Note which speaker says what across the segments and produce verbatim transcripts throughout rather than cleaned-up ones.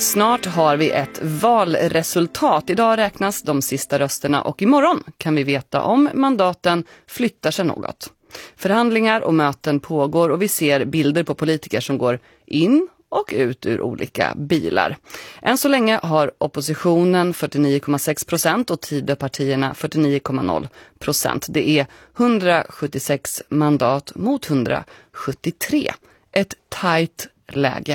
Speaker 1: Snart har vi ett valresultat. Idag räknas de sista rösterna och imorgon kan vi veta om mandaten flyttar sig något. Förhandlingar och möten pågår och vi ser bilder på politiker som går in och ut ur olika bilar. Än så länge har oppositionen fyrtionio komma sex procent och Tidöpartierna fyrtionio komma noll procent. Det är hundrasjuttiosex mandat mot hundrasjuttiotre. Ett tajt läge.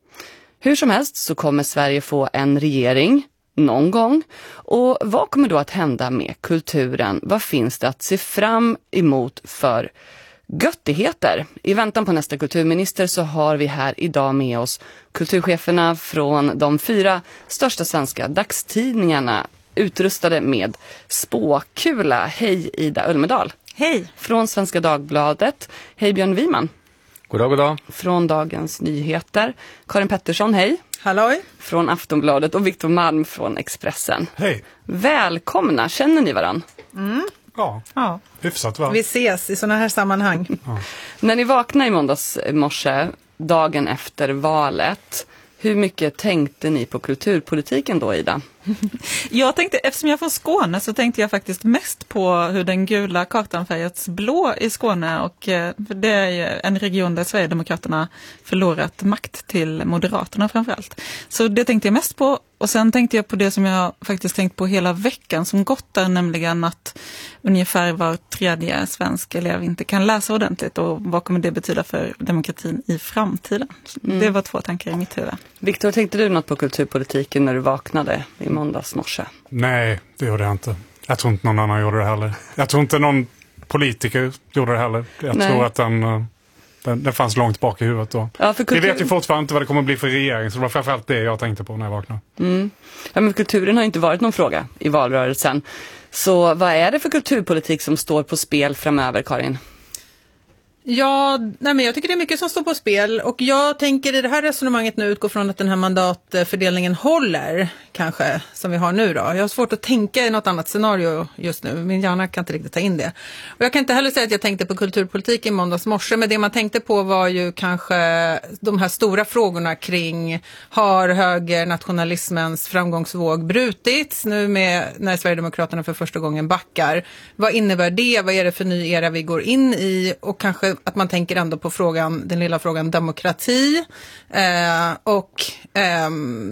Speaker 1: Hur som helst så kommer Sverige få en regering någon gång. Och vad kommer då att hända med kulturen? Vad finns det att se fram emot för göttigheter? I väntan på nästa kulturminister så har vi här idag med oss kulturcheferna från de fyra största svenska dagstidningarna utrustade med spåkula. Hej Ida Ölmedal.
Speaker 2: Hej.
Speaker 1: Från Svenska Dagbladet. Hej Björn Wiman.
Speaker 3: God dag, god dag.
Speaker 1: Från Dagens Nyheter. Karin Pettersson, hej.
Speaker 2: Halloj.
Speaker 1: Från Aftonbladet och Viktor Malm från Expressen.
Speaker 4: Hej.
Speaker 1: Välkomna, känner ni varann?
Speaker 2: Mm.
Speaker 4: Ja,
Speaker 2: ja,
Speaker 4: hyfsat va?
Speaker 2: Vi ses i såna här sammanhang.
Speaker 4: Ja.
Speaker 1: När ni vaknade i måndags morse, dagen efter valet, hur mycket tänkte ni på kulturpolitiken då, Ida?
Speaker 2: Jag tänkte, eftersom jag är från Skåne så tänkte jag faktiskt mest på hur den gula kartan färgats blå i Skåne, och för det är ju en region där Sverigedemokraterna förlorat makt till Moderaterna framförallt. Så det tänkte jag mest på, och sen tänkte jag på det som jag faktiskt tänkt på hela veckan som gått där, nämligen att ungefär var tredje svensk elev inte kan läsa ordentligt, och vad kommer det betyda för demokratin i framtiden? Mm. Det var två tankar i mitt huvud.
Speaker 1: Viktor, tänkte du något på kulturpolitiken när du vaknade i måndags morse?
Speaker 4: Nej, det gjorde jag inte. Jag tror inte någon annan gjorde det heller. Jag tror inte någon politiker gjorde det heller. Jag Nej. tror att den, den, den fanns långt bak i huvudet då. Ja, för kultur... Vi vet ju fortfarande inte vad det kommer att bli för regering, så det var framförallt det jag tänkte på när jag vaknade. Mm.
Speaker 1: Ja, men kulturen har inte varit någon fråga i valrörelsen. Så vad är det för kulturpolitik som står på spel framöver, Karin?
Speaker 5: Ja, nej men jag tycker det är mycket som står på spel, och jag tänker i det här resonemanget nu utgå från att den här mandatfördelningen håller, kanske, som vi har nu då. Jag har svårt att tänka i något annat scenario just nu, min hjärna kan inte riktigt ta in det. Och jag kan inte heller säga att jag tänkte på kulturpolitik i måndags morse, men det man tänkte på var ju kanske de här stora frågorna kring, har högernationalismens framgångsvåg brutits nu med när Sverigedemokraterna för första gången backar? Vad innebär det? Vad är det för ny era vi går in i? Och kanske att man tänker ändå på frågan, den lilla frågan demokrati eh, och eh,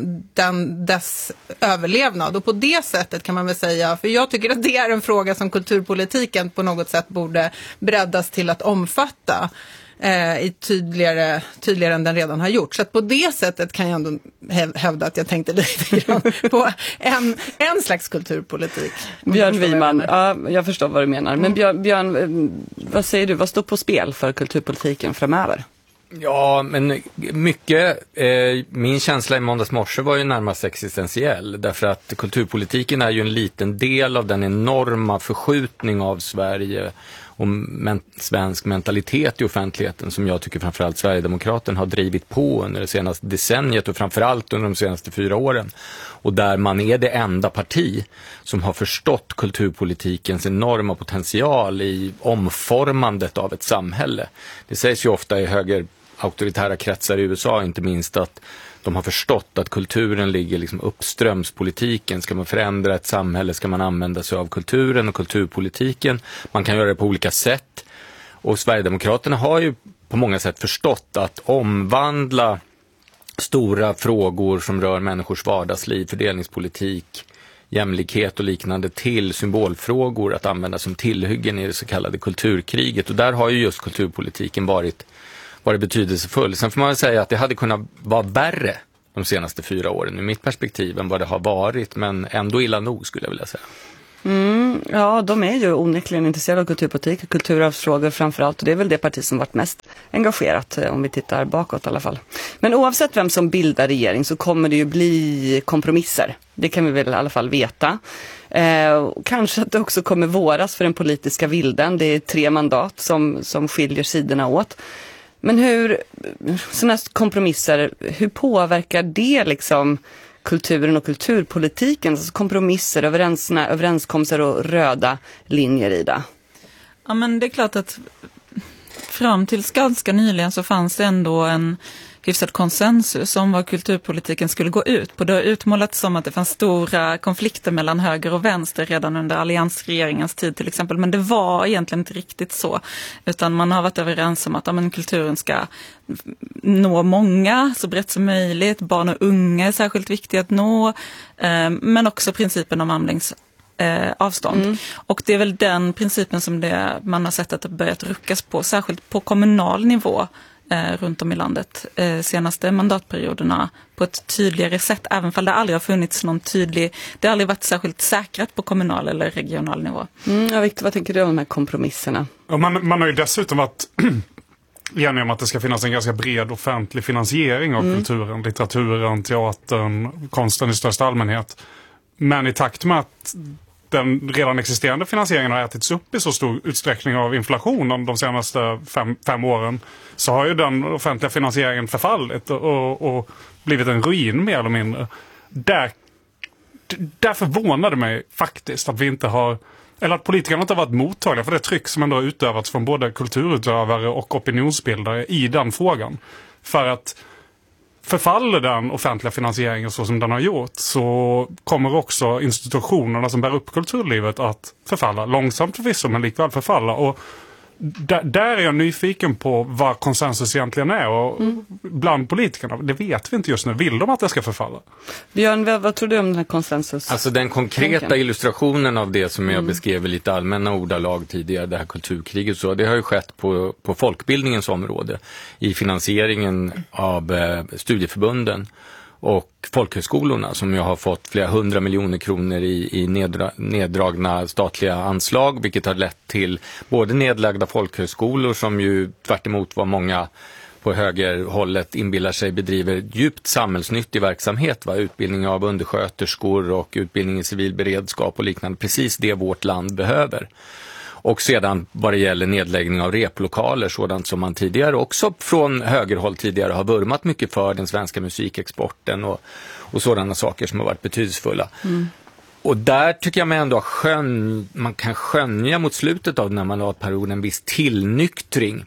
Speaker 5: den, dess överlevnad. Och på det sättet kan man väl säga, för jag tycker att det är en fråga som kulturpolitiken på något sätt borde breddas till att omfatta eh, i tydligare, tydligare än den redan har gjort. Så att på det sättet kan jag ändå hävda att jag tänkte lite grann på en, en slags kulturpolitik.
Speaker 1: Björn Wiman, ja, jag förstår vad du menar. Men Björn, Björn, vad säger du? Vad står på spel för kulturpolitiken framöver?
Speaker 3: Ja, men mycket, eh, min känsla i måndags morse var ju närmast existentiell, därför att kulturpolitiken är ju en liten del av den enorma förskjutning av Sverige och men, svensk mentalitet i offentligheten som jag tycker framförallt Sverigedemokraterna har drivit på under det senaste decenniet och framförallt under de senaste fyra åren. Och där man är det enda parti som har förstått kulturpolitikens enorma potential i omformandet av ett samhälle. Det sägs ju ofta i höger auktoritära kretsar i U S A inte minst att de har förstått att kulturen ligger liksom uppströms politiken. Ska man förändra ett samhälle ska man använda sig av kulturen och kulturpolitiken. Man kan göra det på olika sätt. Och Sverigedemokraterna har ju på många sätt förstått att omvandla stora frågor som rör människors vardagsliv, fördelningspolitik, jämlikhet och liknande till symbolfrågor att använda som tillhyggen i det så kallade kulturkriget. Och där har ju just kulturpolitiken varit var det betydelsefull. Sen får man väl säga att det hade kunnat vara värre de senaste fyra åren ur mitt perspektiv än vad det har varit, men ändå illa nog skulle jag vilja säga.
Speaker 1: Mm, ja, de är ju onekligen intresserade av kulturpolitik och kulturarvsfrågor framförallt, och det är väl det parti som varit mest engagerat om vi tittar bakåt i alla fall. Men oavsett vem som bildar regering så kommer det ju bli kompromisser. Det kan vi väl i alla fall veta. Eh, kanske att det också kommer våras för den politiska vilden. Det är tre mandat som, som skiljer sidorna åt. Men hur, sådana kompromisser, hur påverkar det liksom kulturen och kulturpolitiken? Alltså kompromisser, överens, överenskommelser och röda linjer i det?
Speaker 2: Ja, men det är klart att fram till ganska nyligen så fanns det ändå en hyfsad konsensus om vad kulturpolitiken skulle gå ut på. Det har utmålats som att det fanns stora konflikter mellan höger och vänster redan under alliansregeringens tid till exempel, men det var egentligen inte riktigt så, utan man har varit överens om att ja, men kulturen ska nå många så brett som möjligt, barn och unga är särskilt viktigt att nå, eh, men också principen om armlängds Eh, avstånd. Mm. Och det är väl den principen som det, man har sett att det börjat ruckas på, särskilt på kommunal nivå eh, runt om i landet eh, senaste mandatperioderna på ett tydligare sätt, även om det aldrig har funnits någon tydlig, det har aldrig varit särskilt säkrat på kommunal eller regional nivå.
Speaker 1: Mm, ja, Victor, vad tänker du om de här kompromisserna?
Speaker 4: Och man, man har ju dessutom varit enig om att det ska finnas en ganska bred offentlig finansiering av mm. kulturen, litteraturen, teatern, konsten i största allmänhet. Men i takt med att den redan existerande finansieringen har ätits upp i så stor utsträckning av inflation de senaste fem, fem åren, så har ju den offentliga finansieringen förfallit och, och blivit en ruin mer eller mindre. Där, där förvånade mig faktiskt att vi inte har, eller att politikerna inte har varit mottagliga för det tryck som ändå har utövats från både kulturutövare och opinionsbildare i den frågan. För att förfaller den offentliga finansieringen så som den har gjort, så kommer också institutionerna som bär upp kulturlivet att förfalla. Långsamt förvisso, men likväl förfalla. Och där, där är jag nyfiken på vad konsensus egentligen är. Och mm. bland politikerna, det vet vi inte just nu. Vill de att det ska förfalla?
Speaker 1: Björn, vad, vad tror du om den här konsensus?
Speaker 3: Alltså den konkreta Tänken. illustrationen av det som jag mm. beskrev i lite allmänna ordalag tidigare, det här kulturkriget, så det har ju skett på, på folkbildningens område i finansieringen av eh, studieförbunden och folkhögskolorna som ju har fått flera hundra miljoner kronor i, i nedra, neddragna statliga anslag, vilket har lett till både nedlagda folkhögskolor som ju tvärt emot vad många på högerhållet inbillar sig bedriver djupt samhällsnyttig verksamhet, va? Utbildning av undersköterskor och utbildning i civil beredskap och liknande, precis det vårt land behöver. Och sedan vad det gäller nedläggning av replokaler, sådant som man tidigare också från högerhåll tidigare har vurmat mycket för, den svenska musikexporten och, och sådana saker som har varit betydelsefulla. Mm. Och där tycker jag man ändå skön, man kan skönja mot slutet av den här mandatperioden en viss tillnyktring.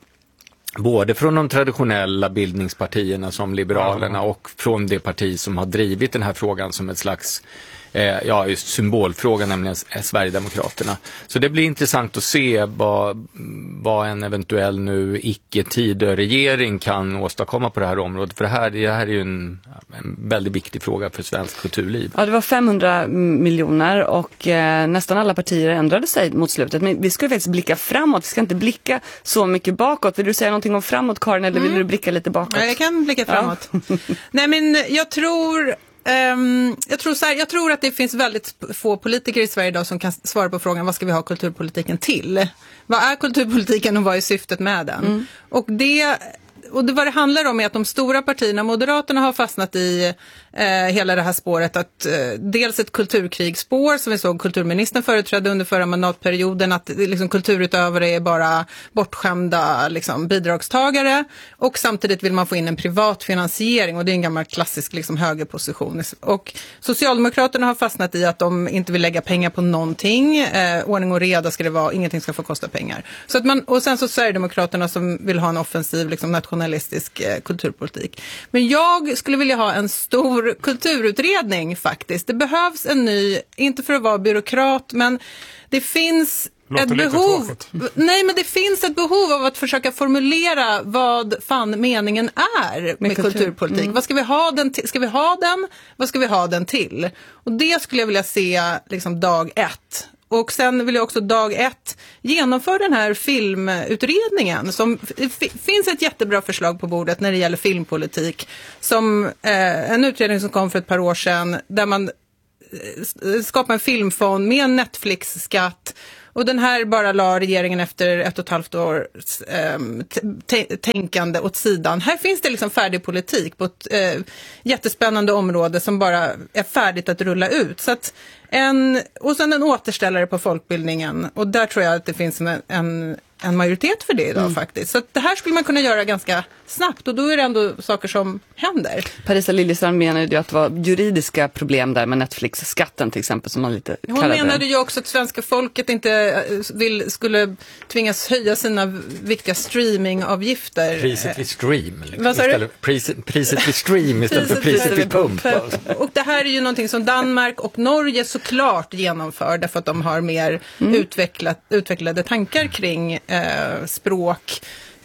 Speaker 3: Både från de traditionella bildningspartierna som Liberalerna och från det parti som har drivit den här frågan som ett slags eh, ja, just symbolfråga, nämligen Sverigedemokraterna. Så det blir intressant att se vad, vad en eventuell nu icke-Tidö-regering kan åstadkomma på det här området. För det här, det här är ju en, en väldigt viktig fråga för svensk kulturliv.
Speaker 1: Ja, det var femhundra miljoner och eh, nästan alla partier ändrade sig mot slutet. Men vi ska ju faktiskt blicka framåt. Vi ska inte blicka så mycket bakåt. Vill du säga någonting om framåt, Karin, eller vill mm. du blicka lite bakåt?
Speaker 5: Ja, jag kan blicka framåt. Ja. Nej, men jag tror... Um, jag, tror så här, jag tror att det finns väldigt få politiker i Sverige idag som kan svara på frågan: vad ska vi ha kulturpolitiken till? Vad är kulturpolitiken och vad är syftet med den? Mm. Och det... Och det, vad det handlar om är att de stora partierna, Moderaterna, har fastnat i eh, hela det här spåret att eh, dels ett kulturkrigsspår som vi såg kulturministern företrädde under förra mandatperioden, att liksom, kulturutövare är bara bortskämda liksom, bidragstagare, och samtidigt vill man få in en privat finansiering, och det är en gammal klassisk liksom, högerposition. Och Socialdemokraterna har fastnat i att de inte vill lägga pengar på någonting, eh, ordning och reda ska det vara, ingenting ska få kosta pengar. Så att man, och sen så Sverigedemokraterna som vill ha en offensiv liksom, nationell eh, kulturpolitik. Men jag skulle vilja ha en stor kulturutredning faktiskt. Det behövs en ny, inte för att vara byråkrat, men det finns Låter ett behov. Nej, men det finns ett behov av att försöka formulera vad fan meningen är med, med kultur. kulturpolitik. Mm. Vad ska vi ha den till? Ska vi ha den? Vad ska vi ha den till? Och det skulle jag vilja se liksom dag ett. Och sen vill jag också dag ett genomföra den här filmutredningen. Som, det f- finns ett jättebra förslag på bordet när det gäller filmpolitik. Som eh, en utredning som kom för ett par år sedan där man eh, skapar en filmfond med en Netflix-skatt. Och den här bara la regeringen efter ett och ett halvt år eh, t- tänkande åt sidan. Här finns det liksom färdig politik på ett eh, jättespännande område som bara är färdigt att rulla ut. Så att en, och sen en återställare på folkbildningen. Och där tror jag att det finns en, en, en majoritet för det idag mm. faktiskt. Så att det här skulle man kunna göra ganska snabbt och då är det ändå saker som händer.
Speaker 1: Parisa Liljestrand menade ju att det var juridiska problem där med Netflix-skatten till exempel som man lite
Speaker 5: Hon
Speaker 1: kallade.
Speaker 5: menade ju också att svenska folket inte vill, skulle tvingas höja sina viktiga streamingavgifter.
Speaker 3: Priset vid stream. Liksom.
Speaker 5: Vad sa du?
Speaker 3: Priset, priset vid stream istället för priset vid pump. Alltså.
Speaker 5: Och det här är ju någonting som Danmark och Norge såklart genomför därför att de har mer mm. utvecklat, utvecklade tankar kring eh, språk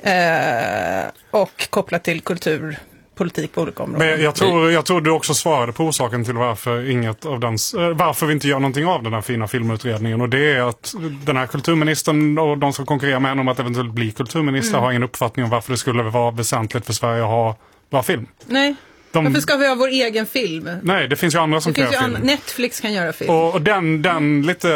Speaker 5: eh, och kopplat till kulturpolitik på olika områden.
Speaker 4: Men jag tror, jag tror du också svarade på orsaken till varför, inget av den, varför vi inte gör någonting av den här fina filmutredningen. Och det är att den här kulturministern och de som konkurrerar med henne om att eventuellt bli kulturminister mm. har ingen uppfattning om varför det skulle vara väsentligt för Sverige att ha bra film.
Speaker 5: Nej. De... Varför ska vi ha vår egen film?
Speaker 4: Nej, det finns ju andra som
Speaker 5: det
Speaker 4: kan göra
Speaker 5: film.
Speaker 4: An-
Speaker 5: Netflix kan göra film.
Speaker 4: Och, och den, den lite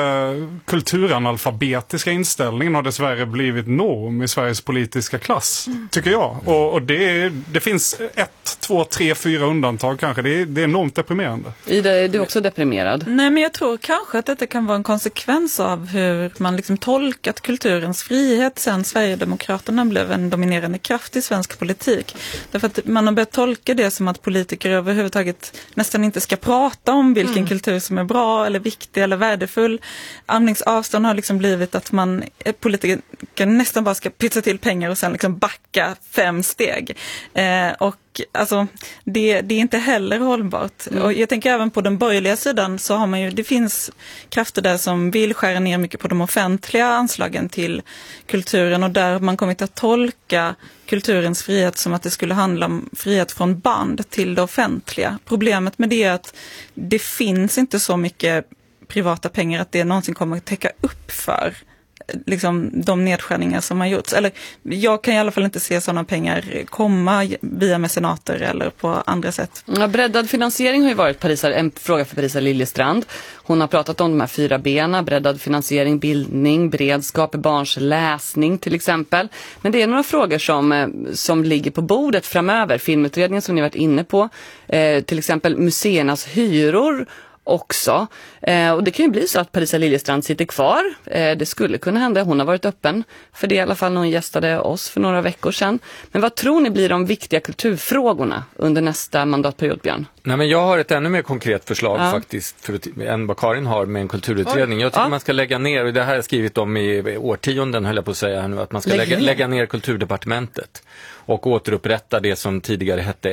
Speaker 4: kulturanalfabetiska inställningen har dessvärre blivit norm i Sveriges politiska klass, mm. tycker jag. Och, och det, det finns ett, två, tre, fyra undantag kanske. Det är, det är enormt deprimerande.
Speaker 1: Ida, är du också deprimerad?
Speaker 2: Nej, men jag tror kanske att detta kan vara en konsekvens av hur man liksom tolkat kulturens frihet sen Sverigedemokraterna blev en dominerande kraft i svensk politik. Därför att man har börjat tolka det som att politiker överhuvudtaget nästan inte ska prata om vilken mm. kultur som är bra eller viktig eller värdefull. Armlängds-avstånd har liksom blivit att man politiker nästan bara ska pytsa till pengar och sen liksom backa fem steg. Eh, och alltså, det, det är inte heller hållbart. Mm. Och jag tänker även på den borgerliga sidan så har man ju, det finns krafter där som vill skära ner mycket på de offentliga anslagen till kulturen och där man kommit att tolka kulturens frihet som att det skulle handla om frihet från band till det offentliga. Problemet med det är att det finns inte så mycket privata pengar att det någonsin kommer att täcka upp för liksom de nedskärningar som har gjorts. Eller jag kan i alla fall inte se sådana pengar komma via mecenater eller på andra sätt.
Speaker 1: Ja, breddad finansiering har ju varit Parisa, en fråga för Parisa Liljestrand. Hon har pratat om de här fyra bena, breddad finansiering, bildning, beredskap, barns läsning till exempel. Men det är några frågor som, som ligger på bordet framöver. Filmutredningen som ni varit inne på, eh, till exempel museernas hyror också. Eh, och det kan ju bli så att Parisa Liljestrand sitter kvar. Eh, det skulle kunna hända. Hon har varit öppen för det i alla fall när hon gästade oss för några veckor sedan. Men vad tror ni blir de viktiga kulturfrågorna under nästa mandatperiod, Björn?
Speaker 3: Nej, men jag har ett ännu mer konkret förslag ja. faktiskt för, än vad Karin har med en kulturutredning. Jag tycker ja. man ska lägga ner, och det här har jag skrivit om i årtionden höll jag på att säga nu, att man ska Lägg lägga, ner. lägga ner kulturdepartementet och återupprätta det som tidigare hette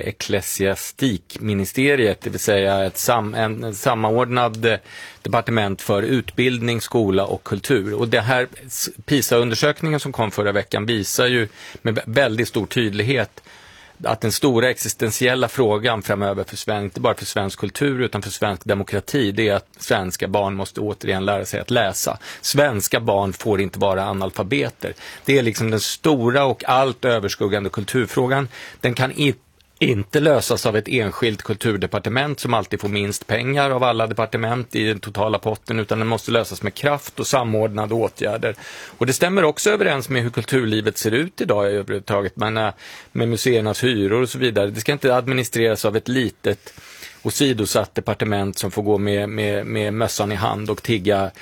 Speaker 3: ecklesiastikministeriet, det vill säga ett sam, en, en samordnad departement för utbildning, skola och kultur. Och det här PISA-undersökningen som kom förra veckan visar ju med väldigt stor tydlighet att den stora existentiella frågan framöver för svensk, inte bara för svensk kultur utan för svensk demokrati, det är att svenska barn måste återigen lära sig att läsa. Svenska barn får inte vara analfabeter. Det är liksom den stora och allt överskuggande kulturfrågan. Den kan inte inte lösas av ett enskilt kulturdepartement som alltid får minst pengar av alla departement i den totala potten, utan den måste lösas med kraft och samordnade åtgärder. Och det stämmer också överens med hur kulturlivet ser ut idag överhuvudtaget, men med museernas hyror och så vidare. Det ska inte administreras av ett litet och sidosatt departement som får gå med, med, med mössan i hand och tigga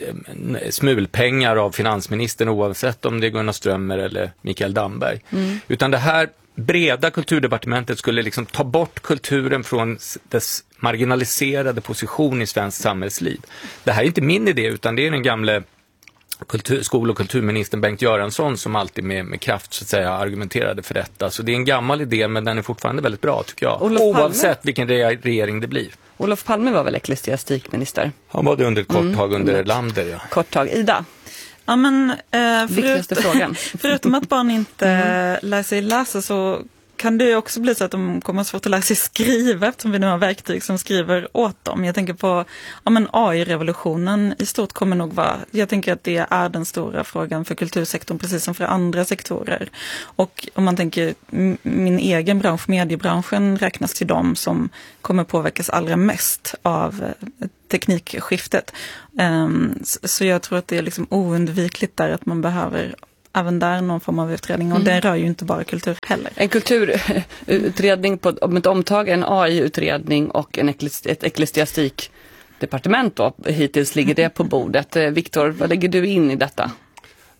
Speaker 3: smulpengar av finansministern oavsett om det är Gunnar Strömmer eller Mikael Damberg. Mm. Utan det här breda kulturdepartementet skulle liksom ta bort kulturen från dess marginaliserade position i svenskt samhällsliv. Det här är inte min idé utan det är den gamla kultur, skol- och kulturministern Bengt Göransson som alltid med, med kraft så att säga argumenterade för detta. Så det är en gammal idé men den är fortfarande väldigt bra tycker jag. Olof Oavsett Palme? Vilken re- regering det blir.
Speaker 1: Olof Palme var väl ecklesiastikminister?
Speaker 3: Han var det under ett kort mm. tag under Erlander, ja.
Speaker 1: Kort tag. Ida?
Speaker 2: Ja, men, eh,
Speaker 1: Viktigaste
Speaker 2: förut,
Speaker 1: frågan.
Speaker 2: Förutom att barn inte mm. lär sig läsa så kan det också bli så att de kommer att svårt att lära sig skriva eftersom vi nu har verktyg som skriver åt dem. Jag tänker på ja, men A I-revolutionen i stort kommer nog vara, jag tänker att det är den stora frågan för kultursektorn precis som för andra sektorer. Och om man tänker min egen bransch, mediebranschen, räknas till dem som kommer påverkas allra mest av teknikskiftet. Um, så jag tror att det är liksom oundvikligt där att man behöver även där någon form av utredning och mm. det rör ju inte bara kultur heller.
Speaker 1: En kulturutredning på, om ett omtag, en A I-utredning och en ekles, ett ecklesiastikdepartement då. Hittills ligger det på bordet. Viktor, vad lägger du in i detta?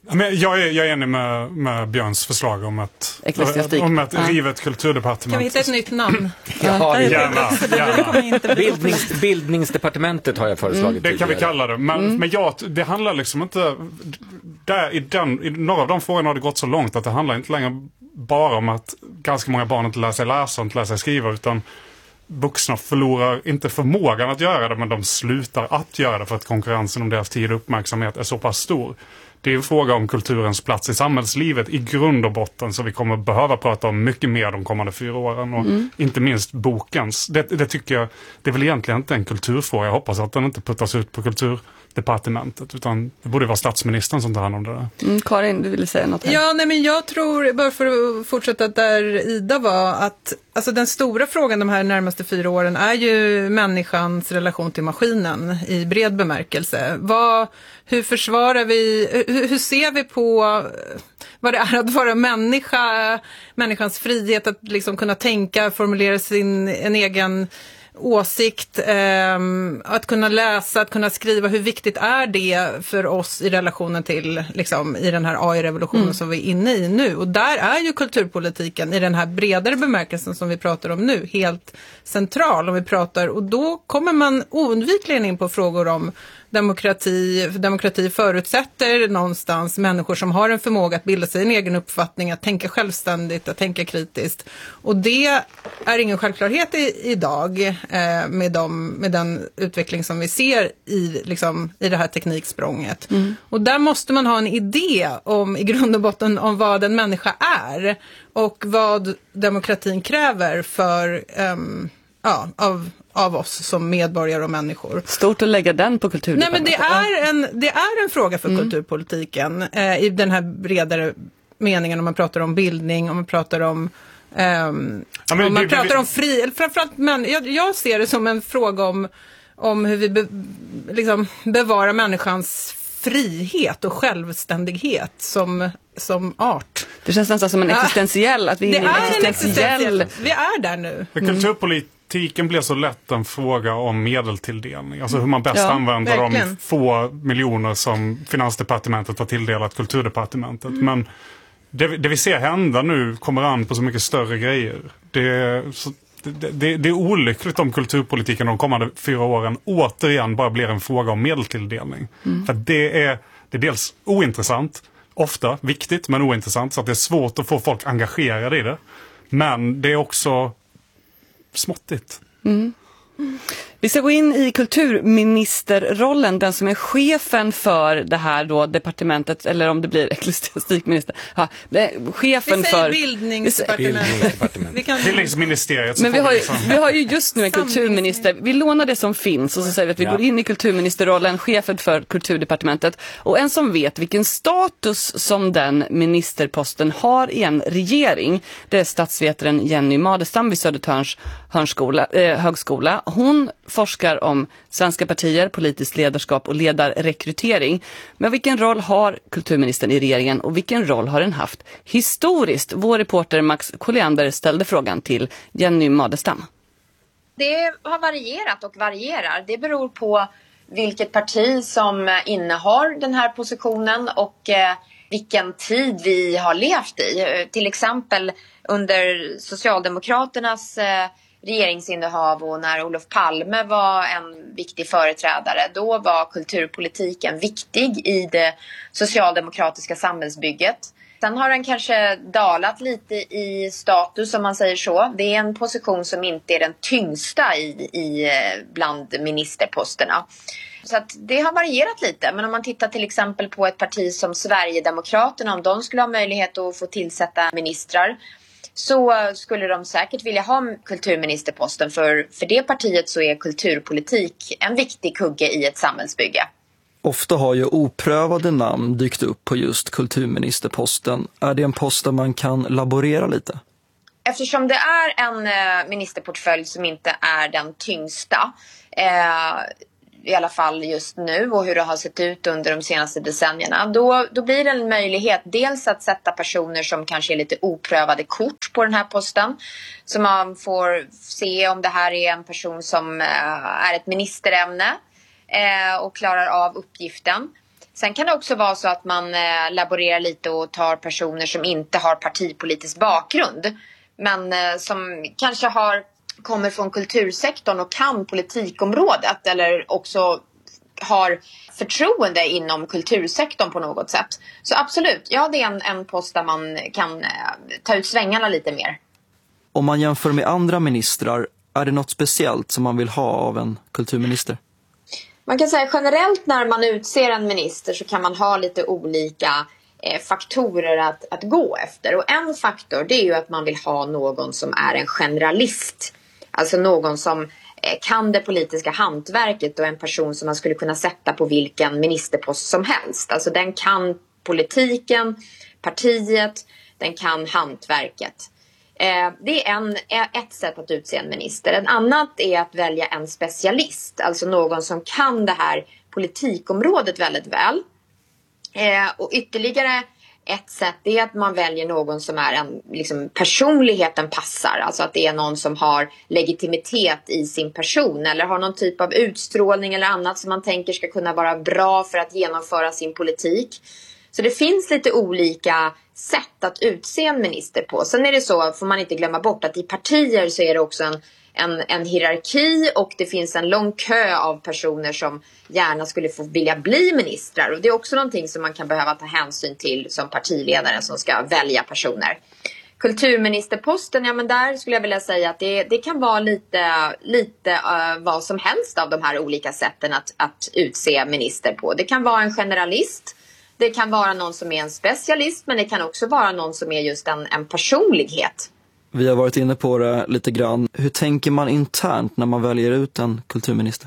Speaker 4: Men jag, är, jag är enig med, med Björns förslag om ett, om ett ja. rivet kulturdepartement.
Speaker 5: Kan vi hitta ett nytt namn?
Speaker 3: Ja,
Speaker 4: gärna. gärna.
Speaker 3: Bildnings, bildningsdepartementet har jag föreslagit
Speaker 4: mm, Det kan
Speaker 3: tidigare.
Speaker 4: vi kalla det. Men, mm. men ja, det handlar liksom inte... Där, i, den, I några av de frågorna har det gått så långt att det handlar inte längre bara om att ganska många barn inte lär sig läsa och inte lär sig skriva, utan vuxna förlorar inte förmågan att göra det, men de slutar att göra det för att konkurrensen om deras tid och uppmärksamhet är så pass stor. Det är en fråga om kulturens plats i samhällslivet i grund och botten, så vi kommer behöva prata om mycket mer de kommande fyra åren och mm. inte minst bokens. Det, det tycker jag, det är väl egentligen inte en kulturfråga. Jag hoppas att den inte puttas ut på kulturdepartementet, utan det borde vara statsministern som tar hand om det där.
Speaker 1: Mm, Karin, du ville säga något här.
Speaker 5: Ja, nej, men jag tror, bara för att fortsätta där Ida var, att alltså den stora frågan de här närmaste fyra åren är ju människans relation till maskinen i bred bemärkelse. Vad, hur försvarar vi, hur, hur ser vi på vad det är att vara människa, människans frihet att liksom kunna tänka, formulera sin en egen åsikt, eh, att kunna läsa, att kunna skriva, hur viktigt är det för oss i relationen till, liksom, i den här A I-revolutionen mm. som vi är inne i nu. Och där är ju kulturpolitiken i den här bredare bemärkelsen som vi pratar om nu helt central. Om vi pratar, och då kommer man oundvikligen in på frågor om demokrati. Demokrati förutsätter någonstans människor som har en förmåga att bilda sig en egen uppfattning, att tänka självständigt, att tänka kritiskt. Och det är ingen självklarhet i, idag eh, med, de, med den utveckling som vi ser i, liksom, i det här tekniksprånget. Mm. Och där måste man ha en idé om, i grund och botten, om vad en människa är och vad demokratin kräver för um, ja, av av oss som medborgare och människor.
Speaker 1: Stort att lägga den på kulturdepartementet.
Speaker 5: Nej, men det är en, det är en fråga för mm. kulturpolitiken eh, i den här bredare meningen, om man pratar om bildning, om man pratar om eh, ja, om man det, pratar det, om fri, eller framförallt, men jag, jag ser det som en fråga om, om hur vi be, liksom bevarar människans frihet och självständighet som, som art.
Speaker 1: Det känns nästan som en existentiell, ja. Att vi är,
Speaker 5: det är
Speaker 1: en existentiell...
Speaker 5: En existentiell. Vi är där nu.
Speaker 4: Mm. Kulturpolitiken blir så lätt en fråga om medeltilldelning. Alltså hur man bäst ja, använder verkligen. de få miljoner som Finansdepartementet har tilldelat Kulturdepartementet. Mm. Men det, det vi ser hända nu kommer an på så mycket större grejer. Det, så, det, det, det är olyckligt om kulturpolitiken de kommande fyra åren återigen bara blir en fråga om medeltilldelning. Mm. För det är, det är dels ointressant, ofta viktigt men ointressant, så att det är svårt att få folk engagerade i det. Men det är också småttigt. Mm.
Speaker 1: Vi ska gå in i kulturministerrollen, den som är chefen för det här då departementet, eller om det blir ecklesiastikminister. Ja, chefen
Speaker 5: vi säger
Speaker 1: för
Speaker 5: bildningsdepartementet.
Speaker 4: Vi kan... Bildningsministeriet.
Speaker 1: Men vi har, ju, vi har ju just nu en kulturminister. Vi lånar det som finns och så säger vi att vi ja. går in i kulturministerrollen, chefen för kulturdepartementet. Och en som vet vilken status som den ministerposten har i en regering, det är statsvetaren Jenny Madestam vid Södertörns hörnskola, eh, högskola. Hon forskar om svenska partier, politiskt ledarskap och ledarrekrytering. Men vilken roll har kulturministern i regeringen och vilken roll har den haft historiskt? Vår reporter Max Colliander ställde frågan till Jenny Madestam.
Speaker 6: Det har varierat och varierar. Det beror på vilket parti som innehar den här positionen och eh, vilken tid vi har levt i. Till exempel under Socialdemokraternas eh, regeringsinnehav och när Olof Palme var en viktig företrädare, då var kulturpolitiken viktig i det socialdemokratiska samhällsbygget. Sen har den kanske dalat lite i status, om man säger så. Det är en position som inte är den tyngsta i, i bland ministerposterna. Så att det har varierat lite. Men om man tittar till exempel på ett parti som Sverigedemokraterna, om de skulle ha möjlighet att få tillsätta ministrar, så skulle de säkert vilja ha kulturministerposten. För, för det partiet så är kulturpolitik en viktig kugge i ett samhällsbygge.
Speaker 7: Ofta har ju oprövade namn dykt upp på just kulturministerposten. Är det en post där man kan laborera lite?
Speaker 6: Eftersom det är en ministerportfölj som inte är den tyngsta, eh, i alla fall just nu och hur det har sett ut under de senaste decennierna, då, då blir det en möjlighet dels att sätta personer som kanske är lite oprövade kort på den här posten, så man får se om det här är en person som eh, är ett ministerämne eh, och klarar av uppgiften. Sen kan det också vara så att man eh, laborerar lite och tar personer som inte har partipolitisk bakgrund. Men eh, som kanske har, kommer från kultursektorn och kan politikområdet. Eller också har förtroende inom kultursektorn på något sätt. Så absolut, ja det är en, en post där man kan eh, ta ut svängarna lite mer.
Speaker 7: Om man jämför med andra ministrar, är det något speciellt som man vill ha av en kulturminister?
Speaker 6: Man kan säga generellt när man utser en minister så kan man ha lite olika eh, faktorer att, att gå efter. Och en faktor det är ju att man vill ha någon som är en generalist. Alltså någon som eh, kan det politiska hantverket och en person som man skulle kunna sätta på vilken ministerpost som helst. Alltså den kan politiken, partiet, den kan hantverket. Det är en, ett sätt att utse en minister. En annat är att välja en specialist. Alltså någon som kan det här politikområdet väldigt väl. Och ytterligare ett sätt är att man väljer någon som är en liksom, personligheten passar. Alltså att det är någon som har legitimitet i sin person. Eller har någon typ av utstrålning eller annat som man tänker ska kunna vara bra för att genomföra sin politik. Så det finns lite olika sätt att utse en minister på. Sen är det så, får man inte glömma bort, att i partier så är det också en, en, en hierarki och det finns en lång kö av personer som gärna skulle få vilja bli ministrar. Och det är också någonting som man kan behöva ta hänsyn till som partiledare som ska välja personer. Kulturministerposten, ja men där skulle jag vilja säga att det, det kan vara lite, lite uh, vad som helst av de här olika sätten att, att utse minister på. Det kan vara en generalist. Det kan vara någon som är en specialist, men det kan också vara någon som är just en, en personlighet.
Speaker 7: Vi har varit inne på det lite grann. Hur tänker man internt när man väljer ut en kulturminister?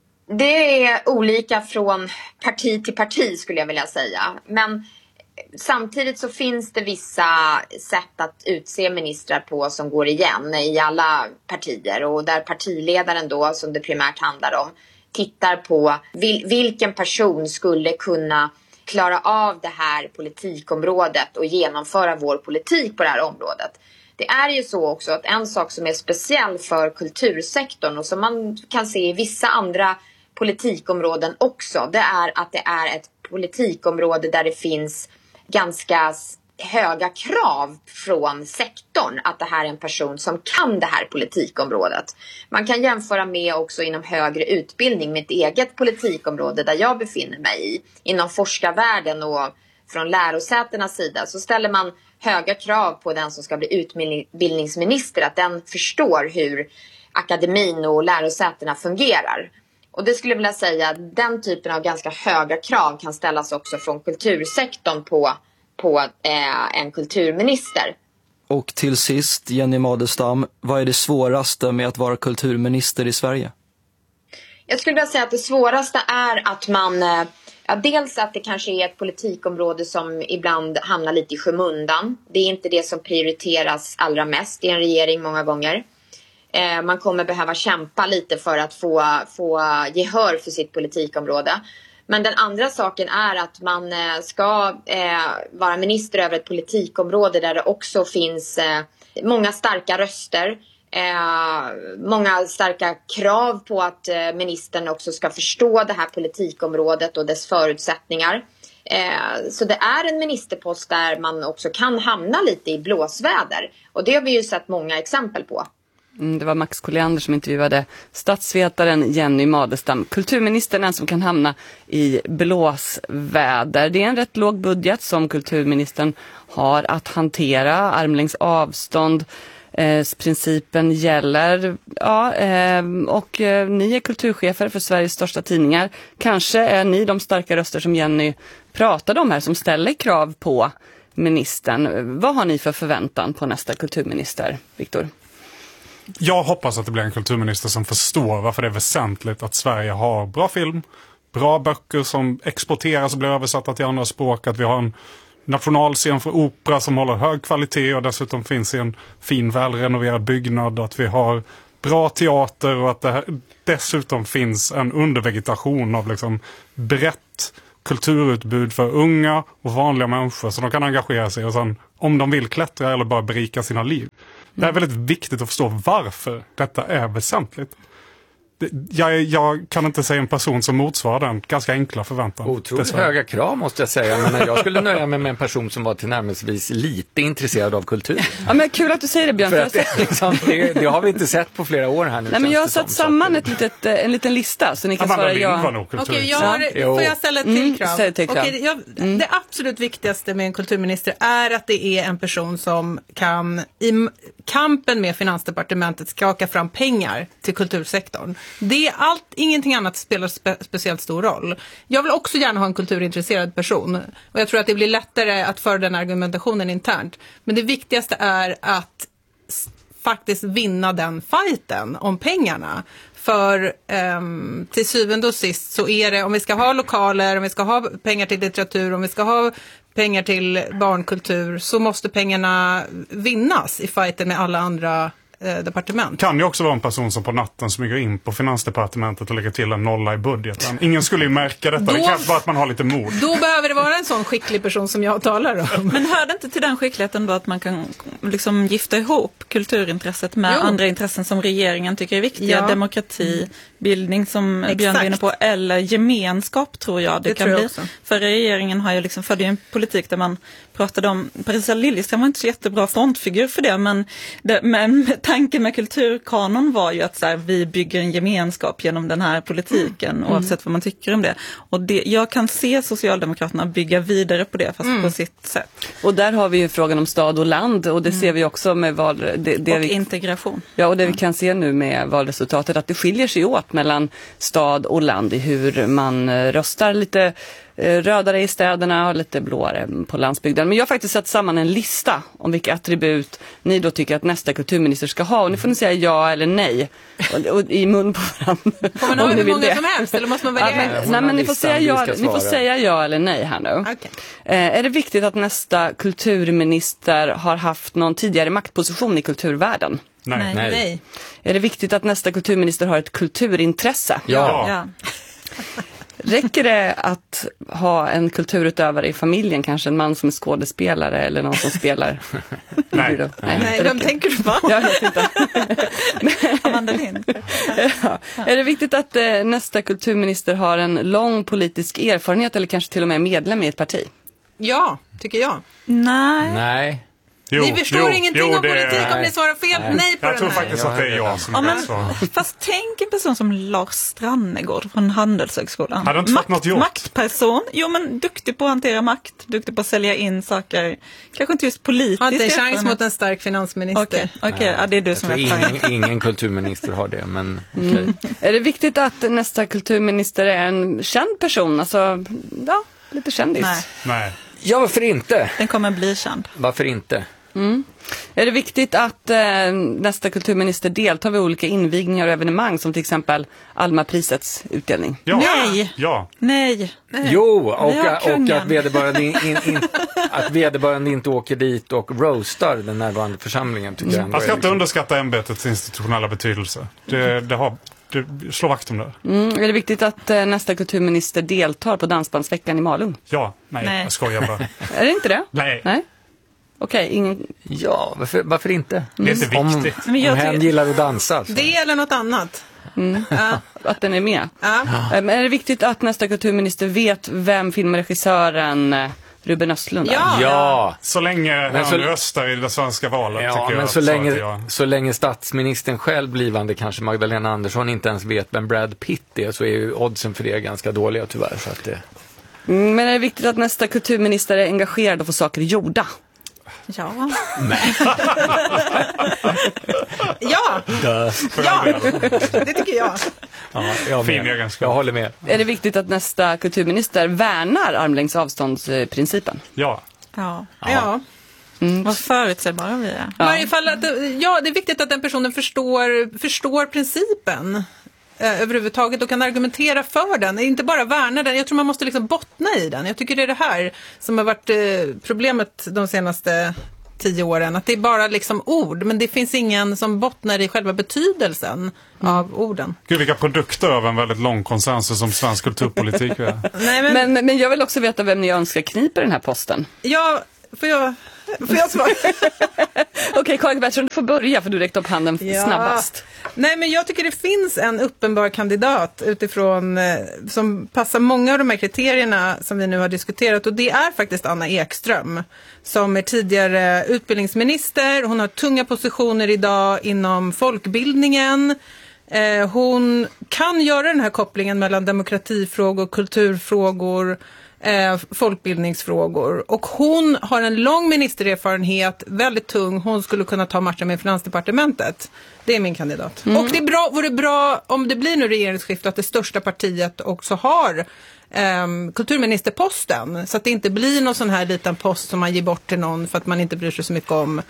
Speaker 6: Det är olika från parti till parti skulle jag vilja säga. Men samtidigt så finns det vissa sätt att utse ministrar på som går igen i alla partier. Och där partiledaren då, som det primärt handlar om, tittar på vil- vilken person skulle kunna klara av det här politikområdet och genomföra vår politik på det här området. Det är ju så också att en sak som är speciell för kultursektorn och som man kan se i vissa andra politikområden också, det är att det är ett politikområde där det finns ganska höga krav från sektorn att det här är en person som kan det här politikområdet. Man kan jämföra med också inom högre utbildning med ett eget politikområde där jag befinner mig i. Inom forskarvärlden och från lärosätenas sida så ställer man höga krav på den som ska bli utbildningsminister, att den förstår hur akademin och lärosätena fungerar. Och det skulle jag vilja säga, den typen av ganska höga krav kan ställas också från kultursektorn på på eh, en kulturminister.
Speaker 7: Och till sist, Jenny Madestam, vad är det svåraste med att vara kulturminister i Sverige?
Speaker 6: Jag skulle vilja säga att det svåraste är att man, eh, ja, dels att det kanske är ett politikområde som ibland hamnar lite i skymundan. Det är inte det som prioriteras allra mest i en regering många gånger. Eh, man kommer behöva kämpa lite för att få, få gehör för sitt politikområde. Men den andra saken är att man ska eh, vara minister över ett politikområde där det också finns eh, många starka röster. Eh, många starka krav på att eh, ministern också ska förstå det här politikområdet och dess förutsättningar. Eh, så det är en ministerpost där man också kan hamna lite i blåsväder. Och det har vi ju sett många exempel på.
Speaker 1: Mm, det var Max Colliander som intervjuade statsvetaren Jenny Madestam. Kulturministern är som kan hamna i blåsväder. Det är en rätt låg budget som kulturministern har att hantera. Armlängds avstånd. Eh, principen gäller. Ja, eh, och eh, ni är kulturchefer för Sveriges största tidningar. Kanske är ni de starka röster som Jenny pratade om här som ställer krav på ministern. Vad har ni för förväntan på nästa kulturminister, Viktor?
Speaker 4: Jag hoppas att det blir en kulturminister som förstår varför det är väsentligt att Sverige har bra film, bra böcker som exporteras och blir översatta till andra språk, att vi har en nationalscen för opera som håller hög kvalitet och dessutom finns i en fin välrenoverad byggnad, att vi har bra teater och att det här dessutom finns en undervegetation av liksom brett kulturutbud för unga och vanliga människor så de kan engagera sig och sen om de vill klättra eller bara berika sina liv. Det är väldigt viktigt att förstå varför detta är väsentligt. Jag, jag kan inte säga en person som motsvarar den ganska enkla förväntan.
Speaker 3: Otroligt höga krav måste jag säga, men jag skulle nöja mig med en person som var tillnärmelsevis lite intresserad av kultur.
Speaker 1: Ja, men kul att du säger det, Björn.
Speaker 3: För att det, liksom, det, det har vi inte sett på flera år här nu.
Speaker 1: Nej, men jag har satt samman ett litet, en liten lista så ni kan
Speaker 4: Amanda
Speaker 1: svara
Speaker 4: Lind
Speaker 1: ja.
Speaker 4: var nog kultur.
Speaker 5: Okej, jag har, får jag ställa ett till krav?
Speaker 1: Mm, till krav.
Speaker 5: Okej, jag, mm. Det absolut viktigaste med en kulturminister är att det är en person som kan i kampen med Finansdepartementet skaka fram pengar till kultursektorn. Det är allt, ingenting annat spelar spe, speciellt stor roll. Jag vill också gärna ha en kulturintresserad person och jag tror att det blir lättare att föra den argumentationen internt. Men det viktigaste är att s- faktiskt vinna den fighten om pengarna. För um, till syvende och sist så är det, om vi ska ha lokaler, om vi ska ha pengar till litteratur, om vi ska ha pengar till barnkultur, så måste pengarna vinnas i fighten med alla andra eh, departement.
Speaker 4: Kan ju också vara en person som på natten smyger in på Finansdepartementet och lägger till en nolla i budgeten. Ingen skulle ju märka detta,
Speaker 5: Då,
Speaker 4: det krävs bara att man har lite mod.
Speaker 5: Då behöver det vara en sån skicklig person som jag talar om.
Speaker 2: Men hör det inte till den skickligheten då att man kan liksom gifta ihop kulturintresset med
Speaker 5: Jo.
Speaker 2: andra intressen som regeringen tycker är viktiga?
Speaker 5: Ja.
Speaker 2: Demokrati, bildning som
Speaker 5: Exakt.
Speaker 2: Björn var inne på, eller gemenskap tror jag det,
Speaker 5: Det
Speaker 2: kan
Speaker 5: tror jag
Speaker 2: bli.
Speaker 5: också.
Speaker 2: För regeringen har ju liksom förde en politik där man pratade om, Parisa Liljeström var inte så jättebra frontfigur för det, men, det, men tanken med kulturkanon var ju att så här, vi bygger en gemenskap genom den här politiken mm. oavsett vad man tycker om det. Och det, jag kan se Socialdemokraterna bygga vidare på det fast mm. på sitt sätt.
Speaker 1: Och där har vi ju frågan om stad och land och det mm. ser vi också med val... Det, det
Speaker 2: och
Speaker 1: vi,
Speaker 2: integration.
Speaker 1: Ja, och det vi kan se nu med valresultatet att det skiljer sig åt mellan stad och land i hur man röstar lite rödare i städerna och lite blåare på landsbygden. Men jag har faktiskt satt samman en lista om vilka attribut ni då tycker att nästa kulturminister ska ha. Och nu får ni säga ja eller nej. Och, och i mun på varandra.
Speaker 5: Får man ha hur många det. som helst eller måste man välja?
Speaker 1: Ja, men, nej, men ni får, säga ja, ni får säga ja eller nej här nu.
Speaker 5: Okay.
Speaker 1: Eh, är det viktigt att nästa kulturminister har haft någon tidigare maktposition i kulturvärlden?
Speaker 4: Nej.
Speaker 5: Nej.
Speaker 3: Nej.
Speaker 5: nej.
Speaker 1: Är det viktigt att nästa kulturminister har ett kulturintresse?
Speaker 3: Ja.
Speaker 2: Ja.
Speaker 1: Räcker det att ha en kulturutövare i familjen, kanske en man som är skådespelare eller någon som spelar?
Speaker 4: Nej.
Speaker 1: Nej,
Speaker 5: Nej, vem tänker du på?
Speaker 1: Jag vet inte.
Speaker 2: Amanda Lind.
Speaker 1: Ja. Är det viktigt att eh, nästa kulturminister har en lång politisk erfarenhet eller kanske till och med medlem i ett parti?
Speaker 5: Ja, tycker jag.
Speaker 2: Nej.
Speaker 3: Nej.
Speaker 4: Jo,
Speaker 5: ni förstår
Speaker 4: jo,
Speaker 5: ingenting
Speaker 4: jo,
Speaker 5: om politik
Speaker 3: nej.
Speaker 5: om ni svarar fel nej, nej på
Speaker 4: jag
Speaker 5: den
Speaker 4: tror
Speaker 5: här.
Speaker 4: faktiskt att det är jag som
Speaker 2: Ja,
Speaker 4: är
Speaker 2: men,
Speaker 4: rätt svar.
Speaker 2: fast tänk en person som Lars Strannegård från Handelshögskolan.
Speaker 4: Hade inte fått något gjort.
Speaker 2: Maktperson, jo men duktig på att hantera makt, duktig på att sälja in saker. Kanske inte just politiskt.
Speaker 5: Har inte en chans mot en stark finansminister.
Speaker 2: Okej, okay, okay. Ja, det är du
Speaker 3: Jag
Speaker 2: som
Speaker 3: tror
Speaker 2: är
Speaker 3: ingen, ingen kulturminister har det, men okej. Okay.
Speaker 1: Mm. Är det viktigt att nästa kulturminister är en känd person? Alltså, ja, lite kändis.
Speaker 2: Nej.
Speaker 4: Nej.
Speaker 3: Ja, varför inte?
Speaker 2: Den kommer bli känd.
Speaker 3: Varför inte?
Speaker 1: Mm. Är det viktigt att eh, nästa kulturminister deltar vid olika invigningar och evenemang som till exempel Alma-prisets utdelning?
Speaker 4: Ja.
Speaker 2: Nej.
Speaker 4: Ja.
Speaker 2: Nej.
Speaker 3: Nej. Jo, och,
Speaker 2: och
Speaker 3: att, vederbörande in, in, in, att vederbörande inte åker dit och roastar den närvarande församlingen. Tycker jag
Speaker 4: Man ska inte
Speaker 3: liksom...
Speaker 4: underskatta ämbetets institutionella betydelse. Det, det har, det, slå vakt om det.
Speaker 1: Mm. Är det viktigt att eh, nästa kulturminister deltar på Dansbandsveckan i Malung?
Speaker 4: Ja, nej, nej. Jag skojar bara.
Speaker 1: Är det inte det?
Speaker 4: Nej.
Speaker 1: Nej. Okej, okay, ingen...
Speaker 3: Ja, varför, varför inte?
Speaker 4: Mm. Det är inte viktigt.
Speaker 3: Om, om hen gillar att dansa. Alltså.
Speaker 5: Det eller något annat.
Speaker 1: Mm. Ja. Att den är med.
Speaker 5: Ja.
Speaker 1: Men är det viktigt att nästa kulturminister vet vem filmregissören Ruben Östlund är?
Speaker 5: Ja.
Speaker 3: Ja.
Speaker 4: Så länge han
Speaker 3: så...
Speaker 4: röstar i det svenska valet
Speaker 3: ja,
Speaker 4: tycker
Speaker 3: men
Speaker 4: jag.
Speaker 3: Så länge,
Speaker 4: jag...
Speaker 3: så länge statsministern själv, blivande kanske Magdalena Andersson, inte ens vet vem Brad Pitt är, så är ju oddsen för det ganska dåliga tyvärr. Så att det...
Speaker 1: Men är det viktigt att nästa kulturminister är engagerad och får saker gjorda?
Speaker 2: Ja.
Speaker 5: ja. ja, det tycker jag.
Speaker 3: Ja, jag,
Speaker 4: fin
Speaker 3: jag håller med.
Speaker 1: Är det viktigt att nästa kulturminister värnar armlängds avståndsprincipen?
Speaker 4: Ja.
Speaker 2: Ja.
Speaker 5: Ja.
Speaker 2: Mm. Vad förutsägbara vi är.
Speaker 5: Ja. Varje fall att, ja, det är viktigt att den personen förstår, förstår principen eh, överhuvudtaget och kan argumentera för den. Inte bara värna den. Jag tror man måste liksom bottna i den. Jag tycker det är det här som har varit eh, problemet de senaste tio åren. Att det är bara liksom ord, men det finns ingen som bottnar i själva betydelsen mm. av orden.
Speaker 4: Gud, vilka produkter av en väldigt lång konsensus som svensk kulturpolitik är.
Speaker 5: Nej, men...
Speaker 1: Men, men jag vill också veta vem ni önskar knipa den här posten.
Speaker 5: Ja, får jag... Får jag svara?
Speaker 1: Okej, okay, Karin Bertilsson, du får börja för du räckte upp handen ja. snabbast.
Speaker 5: Nej, men jag tycker det finns en uppenbar kandidat utifrån eh, som passar många av de här kriterierna som vi nu har diskuterat, och det är faktiskt Anna Ekström som är tidigare utbildningsminister. Hon har tunga positioner idag inom folkbildningen. Eh, hon kan göra den här kopplingen mellan demokratifrågor, kulturfrågor, Eh, folkbildningsfrågor, och hon har en lång ministererfarenhet, väldigt tung. Hon skulle kunna ta matchen med Finansdepartementet. Det är min kandidat. Mm. Och det är bra, vore bra om det blir nu regeringsskifte att det största partiet också har eh, kulturministerposten, så att det inte blir någon sån här liten post som man ger bort till någon för att man inte bryr sig så mycket om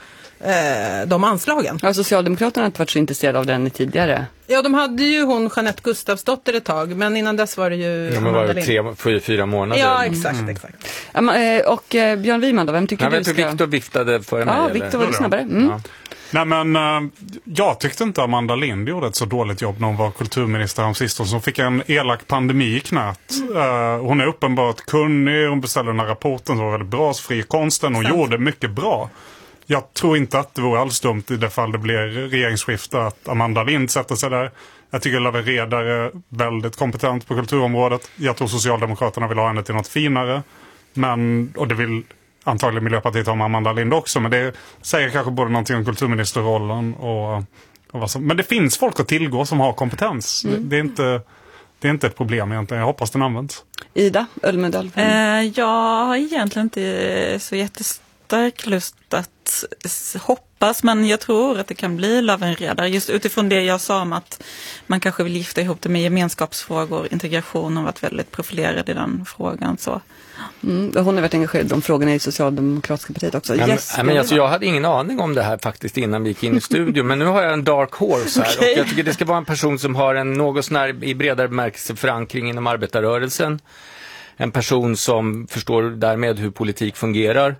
Speaker 5: eh, de anslagen.
Speaker 1: Ja, Socialdemokraterna har inte varit så intresserade av den tidigare.
Speaker 5: Ja, de hade ju hon Jeanette Gustafsdotter ett tag, men innan dess var det ju...
Speaker 3: Ja, men var det tre, fyra, fyra månader.
Speaker 5: Ja, exakt, mm. exakt.
Speaker 1: Ja, och eh, Björn Wiman då, vem tycker
Speaker 3: jag
Speaker 1: du
Speaker 3: vet
Speaker 1: ska...
Speaker 3: Victor viftade före mig.
Speaker 1: Ja, Victor var snabbare. Mm. Ja.
Speaker 4: Nej, men uh, jag tyckte inte Amanda Lind gjorde ett så dåligt jobb när hon var kulturminister om sist, och så fick en elak pandemi i knät. Uh, hon är uppenbart kunnig, hon beställde den här rapporten som var väldigt bra, fri konsten, och gjorde mycket bra. Jag tror inte att det vore alls dumt i det fall det blir regeringsskifte att Amanda Lind sätter sig där. Jag tycker Lawen Redar är väldigt kompetent på kulturområdet. Jag tror Socialdemokraterna vill ha henne till något finare. Men, och det vill antagligen Miljöpartiet ha med Amanda Lind också. Men det säger kanske både någonting om kulturministerrollen och, och vad som... Men det finns folk att tillgå som har kompetens. Mm. Det, det, är inte, det är inte ett problem egentligen. Jag hoppas den används.
Speaker 1: Ida Ölmedal.
Speaker 2: Eh, jag har egentligen inte så jättestark lust att hoppas, men jag tror att det kan bli Lawen Redar, just utifrån det jag sa om att man kanske vill gifta ihop det med gemenskapsfrågor, integration, har varit väldigt profilerad i den frågan. Så.
Speaker 1: Mm, hon har varit engagerad i de frågorna i Socialdemokratiska partiet också.
Speaker 3: Men,
Speaker 1: yes,
Speaker 3: men alltså, jag hade ingen aning om det här faktiskt innan vi gick in i studion, men nu har jag en dark horse här. Okay. Och jag tycker det ska vara en person som har en något sånär i bredare bemärkelse förankring inom arbetarrörelsen. En person som förstår därmed hur politik fungerar.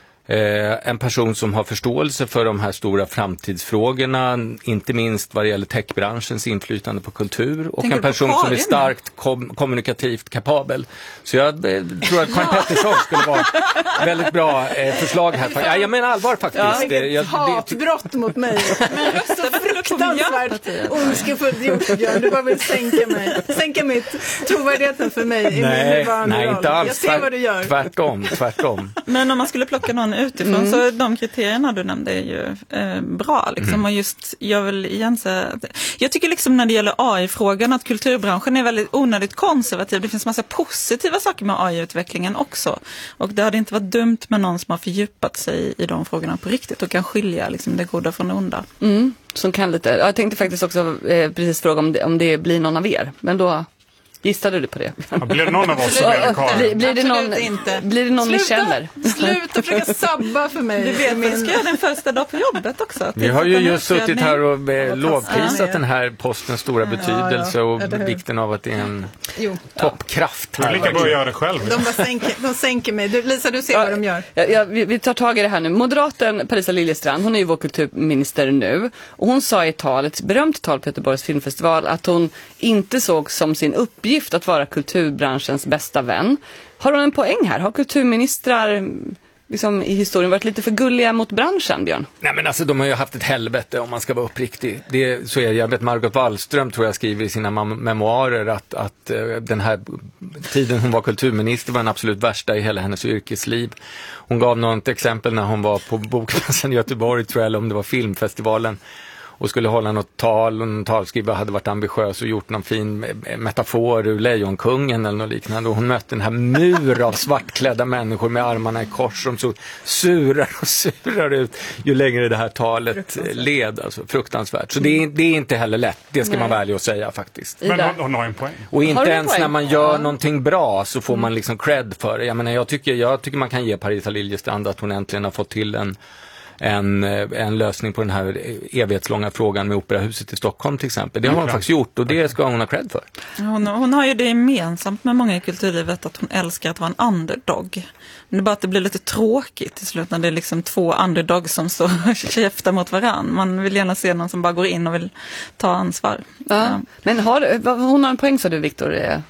Speaker 3: Eh, en person som har förståelse för de här stora framtidsfrågorna, inte minst vad det gäller techbranschens inflytande på kultur, och
Speaker 2: Tänker
Speaker 3: en person som är starkt kom- kommunikativt kapabel. Så jag eh, tror att Karin Pettersson skulle vara väldigt bra eh, förslag här. Ja, jag menar allvar faktiskt.
Speaker 5: Ja, inget jag, hatbrott det, mot mig. Men rösta fruktansvärt ondskefullt gjort, Björn. Du bara vill sänka mig. Sänka mitt trovärdigheten för mig i
Speaker 3: nej,
Speaker 5: min nuvarande
Speaker 3: nej,
Speaker 5: roll.
Speaker 3: inte alls.
Speaker 5: Jag ser vad du gör.
Speaker 3: Tvärtom, tvärtom.
Speaker 2: Men om man skulle plocka någon utifrån, mm. så de kriterierna du nämnde är ju eh, bra liksom. Mm. Och just, jag vill igen säga att, jag tycker liksom när det gäller A I-frågan att kulturbranschen är väldigt onödigt konservativ. Det finns massa positiva saker med A I-utvecklingen också, och det hade inte varit dumt med någon som har fördjupat sig i de frågorna på riktigt och kan skilja liksom det goda från det onda.
Speaker 1: Mm. Som kan lite, jag tänkte faktiskt också eh, precis fråga om det, om det blir någon av er, men då gissade du på det?
Speaker 4: Ja, blir det någon av oss som är Karin?
Speaker 1: Blir, blir det någon,
Speaker 5: inte.
Speaker 1: Blir det någon
Speaker 5: sluta,
Speaker 1: ni känner?
Speaker 5: Sluta försöka sabba för mig.
Speaker 2: Du vet, min... ska jag den första dag på jobbet också.
Speaker 3: Vi har ju just suttit här och eh, lovprisat den här postens stora betydelse, ja, ja, och vikten av att det är en jo. toppkraft här.
Speaker 4: Du lika bra göra det själv.
Speaker 5: De, bara sänker, de sänker mig. Du, Lisa, du ser ja, vad de gör.
Speaker 1: Ja, ja, vi, vi tar tag i det här nu. Moderaten Parisa Liljestrand, hon är ju vår kulturminister nu. Och hon sa i ett tal, ett berömt tal på Göteborgs filmfestival, att hon inte såg som sin uppgift att vara kulturbranschens bästa vän. Har hon en poäng här? Har kulturministrar liksom, i historien varit lite för gulliga mot branschen, Björn?
Speaker 3: Nej, men alltså de har ju haft ett helvete om man ska vara uppriktig. Det, så är det. Jag vet Margot Wallström tror jag skriver i sina mam- memoarer att, att uh, den här tiden hon var kulturminister var den absolut värsta i hela hennes yrkesliv. Hon gav något exempel när hon var på Bokmässan i Göteborg, tror jag, eller om det var filmfestivalen, och skulle hålla något tal, och en talskrivare hade varit ambitiös och gjort någon fin metafor ur Lejonkungen eller något liknande, och hon mötte den här mur av svartklädda människor med armarna i kors som så surar och surar ut ju längre det här talet led, alltså fruktansvärt. Så det är, det är inte heller lätt, det ska Nej. man vara ärlig att säga faktiskt.
Speaker 4: Men hon, hon har en poäng.
Speaker 3: Och inte ens
Speaker 1: poäng?
Speaker 3: när man gör ja. någonting bra så får man liksom cred för det. Jag menar, jag tycker, jag tycker man kan ge Parisa Liljestrand att hon äntligen har fått till en En, en lösning på den här evighetslånga frågan med Operahuset i Stockholm till exempel. Det har hon faktiskt gjort, och det ska hon ha cred för.
Speaker 2: Hon, hon har ju det gemensamt med många i kulturlivet att hon älskar att vara en underdog. Men det är bara att det blir lite tråkigt till slut när det är liksom två underdogs som står käftar mot varann. Man vill gärna se någon som bara går in och vill ta ansvar.
Speaker 1: Ja. Ja. Men har, hon har en poäng, sa du, Victor?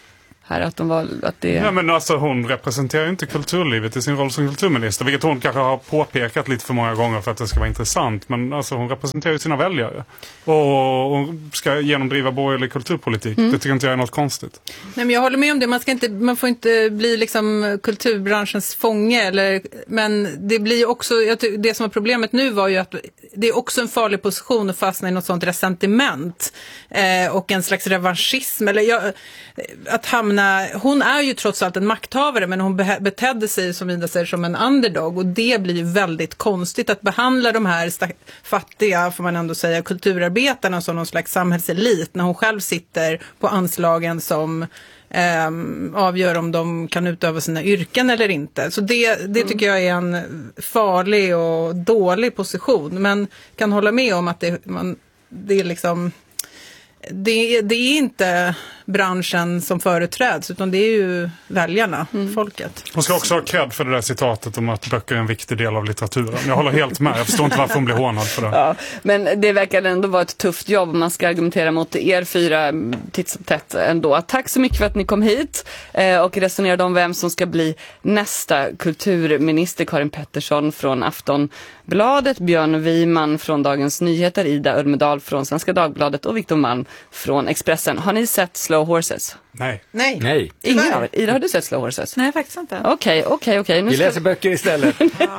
Speaker 1: här att de var att det...
Speaker 4: Ja, men alltså hon representerar inte kulturlivet i sin roll som kulturminister, vilket hon kanske har påpekat lite för många gånger för att det ska vara intressant, men alltså hon representerar ju sina väljare och hon ska genomdriva borgerlig kulturpolitik. Mm. Det tycker inte jag är något konstigt.
Speaker 5: Nej, men jag håller med om det, man ska inte, man får inte bli liksom kulturbranschens fånge, eller, men det blir också, det som var problemet nu var ju att det är också en farlig position att fastna i något sånt resentiment eh, och en slags revanschism, eller jag, att hamna. Hon är ju trots allt en makthavare, men hon be- betedde sig som Ida säger som en underdog, och det blir ju väldigt konstigt att behandla de här sta- fattiga, får man ändå säga, kulturarbetarna som någon slags samhällselit när hon själv sitter på anslagen som eh, avgör om de kan utöva sina yrken eller inte. Så det, det tycker jag är en farlig och dålig position, men kan hålla med om att det, man, det är liksom Det, det är inte branschen som företräds, utan det är ju väljarna, mm. folket.
Speaker 4: Hon ska också ha cred för det där citatet om att böcker är en viktig del av litteraturen. Jag håller helt med, jag förstår inte varför hon blir hånad för det.
Speaker 1: Ja, men det verkar ändå vara ett tufft jobb om man ska argumentera mot er fyra titt som tätt ändå. Tack så mycket för att ni kom hit och resonerade om vem som ska bli nästa kulturminister. Karin Pettersson från Aftonbladet, Björn Wiman från Dagens Nyheter, Ida Örmedal från Svenska Dagbladet och Viktor Malm från Expressen. Har ni sett Slow Horses?
Speaker 4: Nej.
Speaker 5: Nej.
Speaker 3: Nej.
Speaker 1: Ingen av er. Ida, har du sett Slow Horses?
Speaker 2: Nej, faktiskt inte.
Speaker 1: Okej, okej, okej.
Speaker 3: Vi läser böcker istället.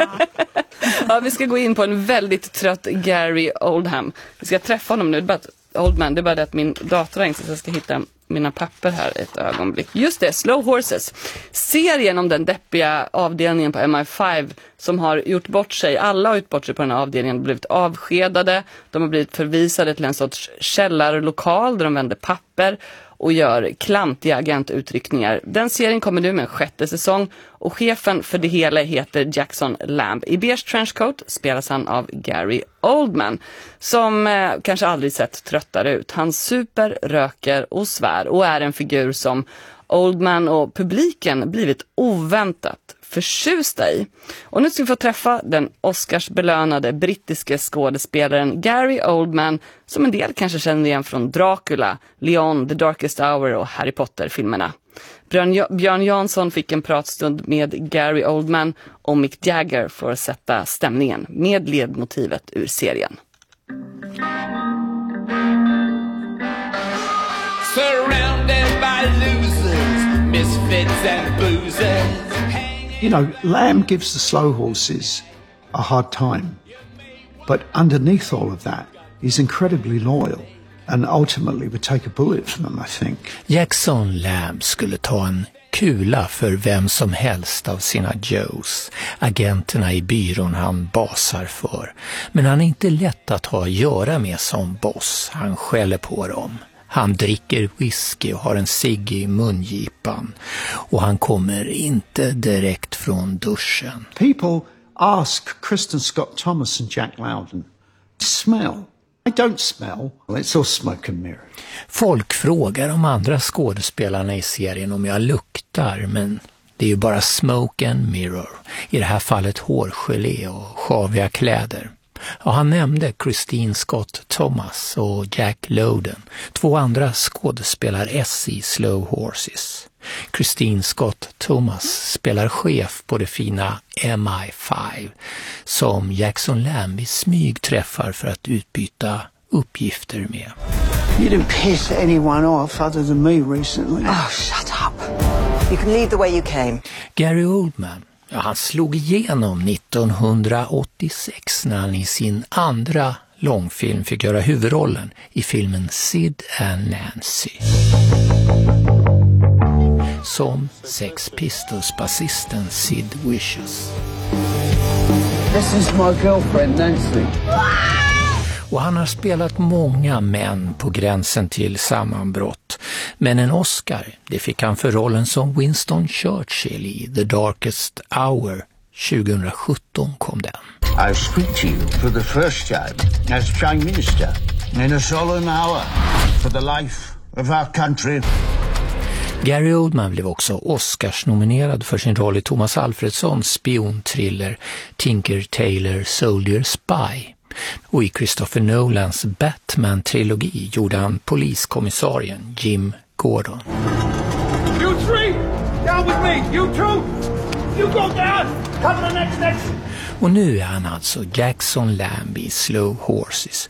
Speaker 1: Ja, vi ska gå in på en väldigt trött Gary Oldman. Vi ska träffa honom nu. Det är bara att, Oldman, det är bara det att min dator har hängt så jag ska hitta mina papper här ett ögonblick. Just det, Slow Horses. Serien om den deppiga avdelningen på M I fem som har gjort bort sig. Alla har gjort bort sig på den här avdelningen. Blivit avskedade. De har blivit förvisade till en sorts källarlokal där de vänder papper och gör klantiga agentutryckningar. Den serien kommer nu med en sjätte säsong och chefen för det hela heter Jackson Lamb. I beige trenchcoat spelas han av Gary Oldman som eh, kanske aldrig sett tröttare ut. Han super, röker och svär och är en figur som Oldman och publiken blivit oväntat förtjusta i. Och nu ska vi få träffa den Oscarsbelönade brittiske skådespelaren Gary Oldman som en del kanske känner igen från Dracula, Leon, The Darkest Hour och Harry Potter-filmerna. Björn, Björn Jansson fick en pratstund med Gary Oldman och Mick Jagger för att sätta stämningen med ledmotivet ur serien.
Speaker 8: Surrounded by losers, misfits and boozers.
Speaker 9: You know, Lamb gives the Slow Horses a hard time. But underneath all of that, he's incredibly loyal and ultimately would take a bullet for them, I think.
Speaker 10: Jackson Lamb skulle ta en kula för vem som helst av sina Joes, agenterna i byrån han basar för. Men han är inte lätt att ha att göra med som boss, han skäller på dem. Han dricker whisky och har en cigg i mungipan. Och han kommer inte direkt från duschen.
Speaker 9: People ask Kristen Scott Thomas and Jack Lowden, smell? I don't smell. It's all smoke and mirror.
Speaker 10: Folk frågar de andra skådespelarna i serien om jag luktar, men det är ju bara smoke and mirror. I det här fallet hårgelé och sjaviga kläder. Ja, han nämnde Christine Scott Thomas och Jack Lowden, två andra skådespelar-S i Slow Horses. Christine Scott Thomas spelar chef på det fina M I fem som Jackson Lamb i smyg träffar för att utbyta uppgifter med.
Speaker 9: You didn't piss anyone off other than me recently.
Speaker 11: Oh, shut up. You can leave the way you came.
Speaker 10: Gary Oldman. Ja, han slog igenom nittonhundraåttiosex när han i sin andra långfilm fick göra huvudrollen i filmen Sid and Nancy. Som Sex Pistols-basisten Sid Vicious.
Speaker 9: This is my girlfriend Nancy.
Speaker 10: Och han har spelat många män på gränsen till sammanbrott. Men en Oscar, det fick han för rollen som Winston Churchill i The Darkest Hour. tjugohundrasjutton kom den.
Speaker 9: I speak to you for the first time as Prime Minister in a solemn hour for the life of our country.
Speaker 10: Gary Oldman blev också Oscars-nominerad för sin roll i Thomas Alfredsons spionthriller Tinker Tailor Soldier Spy. Och i Christopher Nolans Batman-trilogi gjorde han poliskommissarien Jim Gordon.
Speaker 8: You three, down with me. You two, you go down. Come to the next next.
Speaker 10: Och nu är han alltså Jackson Lambie, Slow Horses.